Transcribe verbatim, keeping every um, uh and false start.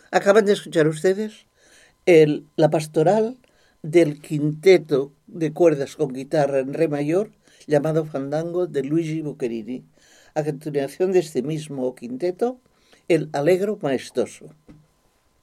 Acaban de escuchar ustedes el, la pastoral del quinteto de cuerdas con guitarra en re mayor llamado Fandango de Luigi Boccherini. A continuación de este mismo quinteto, el Allegro maestoso.